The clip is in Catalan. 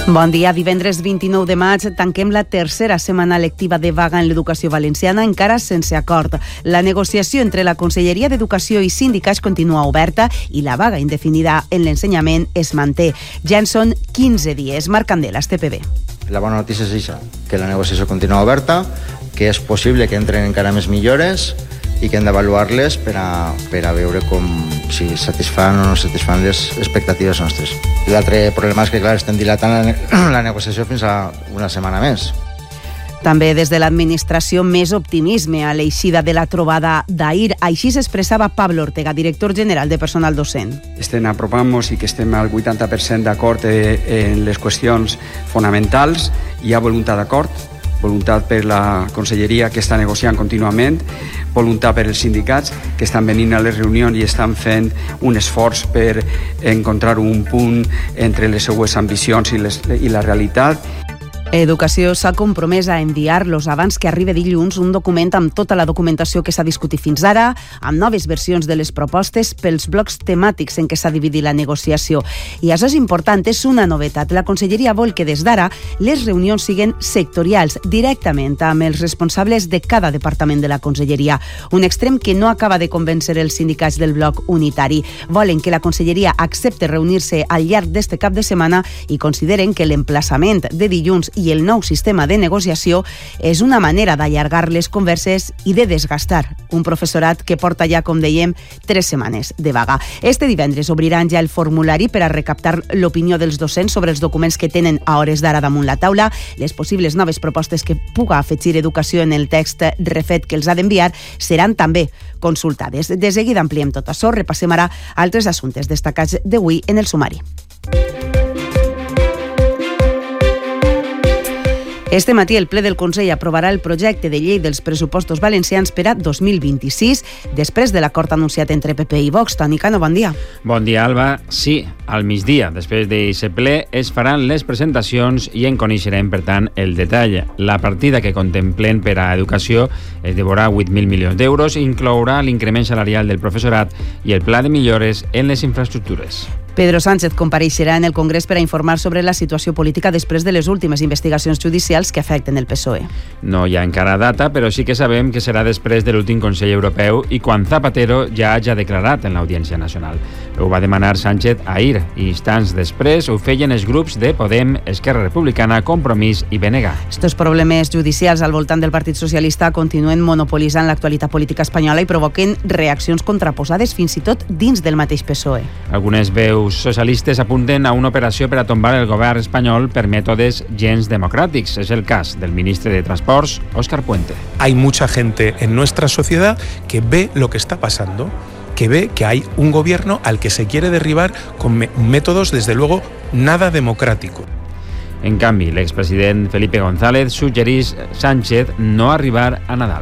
Bon dia. Divendres 29 de maig tanquem la tercera setmana lectiva de vaga en l'educació valenciana, encara sense acord. La negociació entre la Conselleria d'Educació i sindicats continua oberta i la vaga indefinida en l'ensenyament es manté. Ja en són 15 dies. Marc Candelas, TPB. La bona notícia és això, que la negociació continua oberta, que és possible que entren encara més millores i que hem d'avaluar-les per a veure si satisfan o no satisfan les expectatives nostres. L'altre problema és que, clar, estem dilatant la negociació fins a una setmana més. També des de l'administració més optimisme a l'eixida de la trobada d'ahir. Així s'expressava Pablo Ortega, director general de personal docent. Apropant-nos i que estem al 80% d'acord en les qüestions fonamentals. Hi ha voluntat d'acord, voluntat per la Conselleria, que està negociant contínuament, voluntat per els sindicats, que estan venint a les reunions i estan fent un esforç per encontrar un punt entre les seues ambicions i la realitat. Educació s'ha compromès a enviar-los abans que arribi dilluns un document amb tota la documentació que s'ha discutit fins ara, amb noves versions de les propostes pels blocs temàtics en què s'ha dividit la negociació. I això és important, és una novetat. La Conselleria vol que des d'ara les reunions siguin sectorials, directament amb els responsables de cada departament de la Conselleria. Un extrem que no acaba de convèncer els sindicats del bloc unitari. Volen que la Conselleria accepte reunir-se al llarg d'este cap de setmana i consideren que l'emplaçament de dilluns i el nou sistema de negociació és una manera d'allargar les converses i de desgastar un professorat que porta ja, com dèiem, 3 setmanes de vaga. Este divendres obriran ja el formulari per a recaptar l'opinió dels docents sobre els documents que tenen a hores d'ara damunt la taula, les possibles noves propostes que puga afegir Educació en el text refet que els ha d'enviar seran també consultades. De seguida ampliem tot això, repassem ara altres assumptes destacats d'avui en el sumari. Este matí el ple del Consell aprovarà el projecte de llei dels pressupostos valencians per a 2026, després de l'acord anunciat entre PP i Vox. Toni Cano, bon dia. Bon dia, Alba. Sí, al migdia, després d'aquest ple, es faran les presentacions i en coneixerem, per tant, el detall. La partida que contemplen per a Educació es devorà 8.000 milions d'euros i inclourà l'increment salarial del professorat i el pla de millores en les infraestructures. Pedro Sánchez compareixerà en el Congrés per a informar sobre la situació política després de les últimes investigacions judicials que afecten el PSOE. No hi ha encara data, però sí que sabem que serà després de l'últim Consell Europeu i quan Zapatero ja hagi declarat en l'Audiència Nacional. Ho va demanar Sánchez ahir i instants després ho feien els grups de Podem, Esquerra Republicana, Compromís i BNG. Estos problemes judicials al voltant del Partit Socialista continuen monopolitzant l'actualitat política espanyola i provoquen reaccions contraposades fins i tot dins del mateix PSOE. Algunes veus socialistes apunten a una operació per a tombar el govern espanyol per mètodes gens democràtics. És el cas del ministre de Transports, Óscar Puente. Hay mucha gente en nuestra sociedad que ve lo que está pasando, que ve que hay un gobierno al que se quiere derribar con métodos, desde luego, nada democráticos. En canvi, l'expresident Felipe González suggereix Sánchez no arribar a Nadal.